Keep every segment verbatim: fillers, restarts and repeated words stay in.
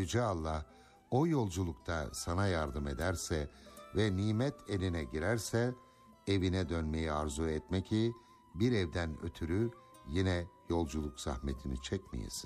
Yüce Allah o yolculukta sana yardım ederse ve nimet eline girerse evine dönmeyi arzu etme ki bir evden ötürü yine yolculuk zahmetini çekmeyesin.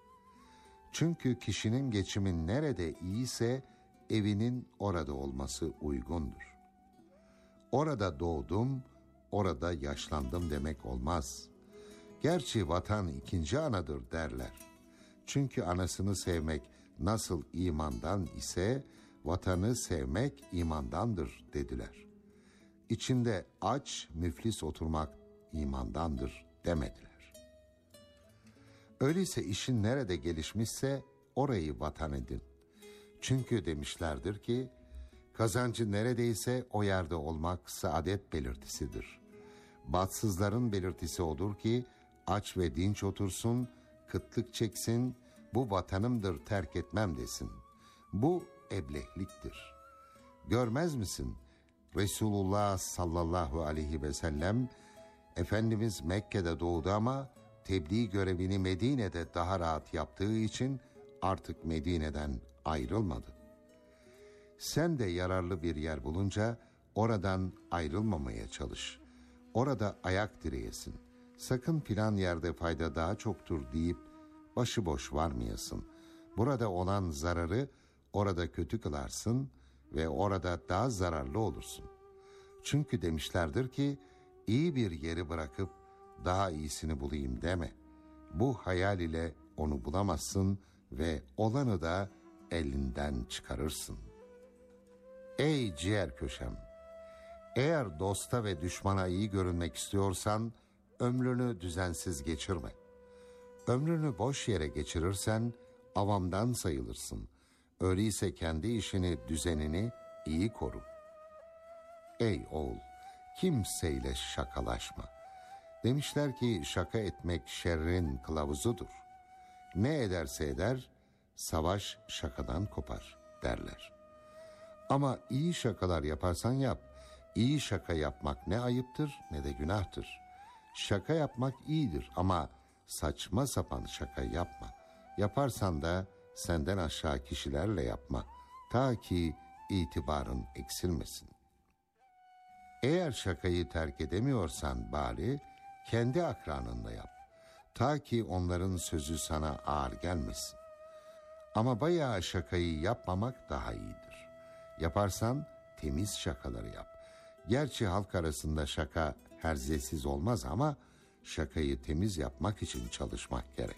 Çünkü kişinin geçimi nerede iyiyse evinin orada olması uygundur. Orada doğdum, orada yaşlandım demek olmaz. Gerçi vatan ikinci anadır derler. Çünkü anasını sevmek nasıl imandan ise vatanı sevmek imandandır dediler. İçinde aç, müflis oturmak imandandır demediler. Öyleyse işin nerede gelişmişse orayı vatan edin. Çünkü demişlerdir ki, kazancı neredeyse o yerde olmak saadet belirtisidir. Bahtsızların belirtisi odur ki, aç ve dinç otursun, kıtlık çeksin, bu vatanımdır terk etmem desin. Bu eblehliktir. Görmez misin? Resulullah sallallahu aleyhi ve sellem, Efendimiz Mekke'de doğdu ama tebliğ görevini Medine'de daha rahat yaptığı için artık Medine'den ayrılmadı. Sen de yararlı bir yer bulunca oradan ayrılmamaya çalış. Orada ayak direyesin. Sakın filan yerde fayda daha çoktur deyip başıboş varmayasın. Burada olan zararı orada kötü kılarsın ve orada daha zararlı olursun. Çünkü demişlerdir ki, iyi bir yeri bırakıp daha iyisini bulayım deme. Bu hayal ile onu bulamazsın ve olanı da elinden çıkarırsın. Ey ciğer köşem! Eğer dosta ve düşmana iyi görünmek istiyorsan, ömrünü düzensiz geçirme. Ömrünü boş yere geçirirsen, avamdan sayılırsın. Öyleyse kendi işini, düzenini iyi koru. Ey oğul! Kimseyle şakalaşma. Demişler ki şaka etmek şerrin kılavuzudur. Ne ederse eder, savaş şakadan kopar derler. Ama iyi şakalar yaparsan yap. İyi şaka yapmak ne ayıptır ne de günahtır. Şaka yapmak iyidir ama saçma sapan şaka yapma. Yaparsan da senden aşağı kişilerle yapma. Ta ki itibarın eksilmesin. Eğer şakayı terk edemiyorsan bari kendi akranınla yap. Ta ki onların sözü sana ağır gelmesin. Ama bayağı şakayı yapmamak daha iyidir. Yaparsan temiz şakaları yap. Gerçi halk arasında şaka herzesiz olmaz ama şakayı temiz yapmak için çalışmak gerek.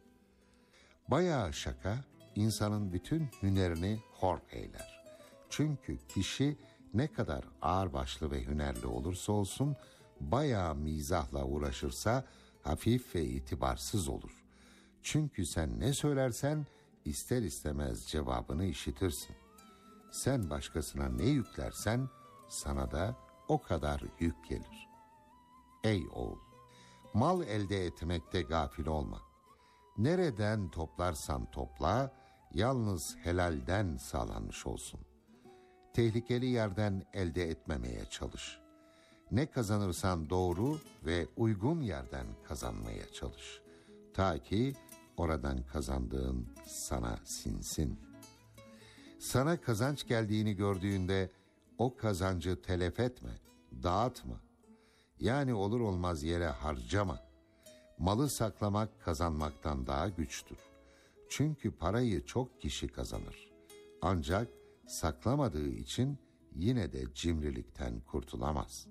Bayağı şaka insanın bütün hünerini hor eyler. Çünkü kişi ne kadar ağırbaşlı ve hünerli olursa olsun bayağı mizahla uğraşırsa hafif ve itibarsız olur. Çünkü sen ne söylersen ister istemez cevabını işitirsin. Sen başkasına ne yüklersen sana da o kadar yük gelir. Ey oğul! Mal elde etmekte gafil olma. Nereden toplarsan topla, yalnız helalden sağlanmış olsun. Tehlikeli yerden elde etmemeye çalış. Ne kazanırsan doğru ve uygun yerden kazanmaya çalış. Ta ki oradan kazandığın sana sinsin. Sana kazanç geldiğini gördüğünde o kazancı telef etme, dağıtma. Yani olur olmaz yere harcama. Malı saklamak kazanmaktan daha güçtür. Çünkü parayı çok kişi kazanır. Ancak saklamadığı için yine de cimrilikten kurtulamaz.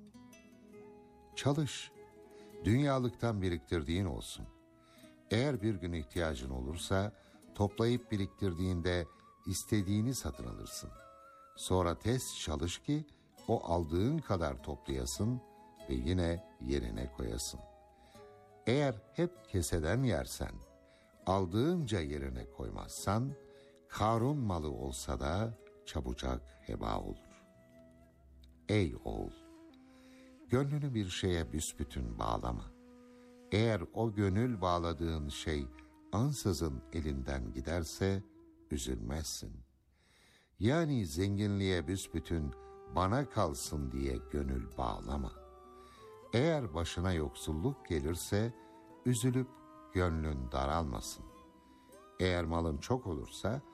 Çalış, dünyalıktan biriktirdiğin olsun. Eğer bir gün ihtiyacın olursa toplayıp biriktirdiğinde istediğini satın alırsın. Sonra tez çalış ki o aldığın kadar toplayasın ve yine yerine koyasın. Eğer hep keseden yersen, aldığınca yerine koymazsan, Karun malı olsa da çabucak heba olur. Ey oğul! Gönlünü bir şeye büsbütün bağlama. Eğer o gönül bağladığın şey ansızın elinden giderse üzülmezsin. Yani zenginliğe büsbütün bana kalsın diye gönül bağlama. Eğer başına yoksulluk gelirse üzülüp gönlün daralmasın. Eğer malın çok olursa